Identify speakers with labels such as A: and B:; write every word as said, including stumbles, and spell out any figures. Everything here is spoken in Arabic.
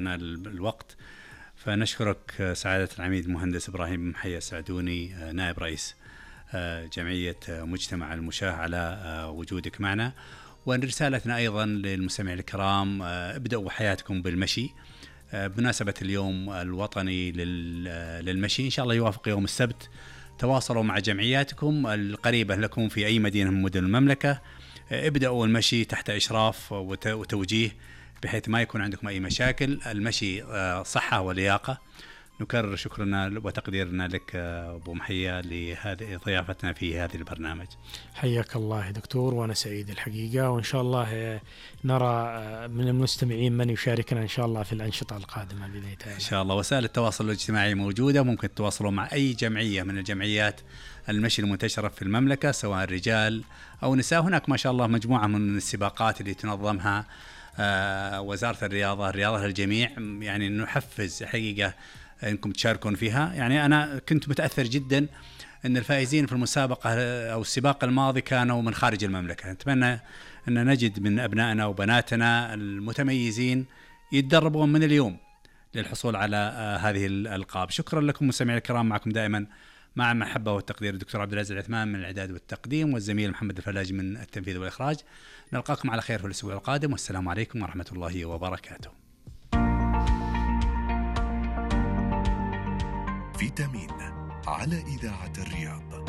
A: لنا الوقت. فنشكرك سعادة العميد المهندس إبراهيم محيا السعدوني نائب رئيس جمعية مجتمع المشاة على وجودك معنا. ورسالتنا أيضا للمستمعين الكرام، ابدأوا حياتكم بالمشي بمناسبة اليوم الوطني للمشي، إن شاء الله يوافق يوم السبت. تواصلوا مع جمعياتكم القريبة لكم في أي مدينة من مدن المملكة، ابدأوا المشي تحت إشراف وتوجيه بحيث ما يكون عندكم أي مشاكل. المشي صحة ولياقة. نكرر شكرنا وتقديرنا لك أبو محيا لهذه ضيافتنا في هذا البرنامج.
B: حياك الله دكتور، وأنا سعيد الحقيقة، وإن شاء الله نرى من المستمعين من يشاركنا إن شاء الله في الأنشطة القادمة بإذن الله.
A: إن شاء الله. وسائل التواصل الاجتماعي موجودة، ممكن تتواصلوا مع أي جمعية من الجمعيات المشي المنتشرة في المملكة سواء رجال أو نساء. هناك ما شاء الله مجموعة من السباقات اللي تنظمها آه وزارة الرياضة، الرياضة للجميع، يعني نحفز حقيقة أنكم تشاركون فيها. يعني أنا كنت متأثر جدا أن الفائزين في المسابقة أو السباق الماضي كانوا من خارج المملكة. نتمنى أن نجد من أبنائنا وبناتنا المتميزين يتدربون من اليوم للحصول على آه هذه الألقاب. شكرا لكم مستمعي الكرام، معكم دائما مع المحبة والتقدير الدكتور عبد العزيز العثمان من الإعداد والتقديم، والزميل محمد الفلاج من التنفيذ والإخراج. نلقاكم على خير في الأسبوع القادم، والسلام عليكم ورحمة الله وبركاته.
C: فيتامين على إذاعة الرياض.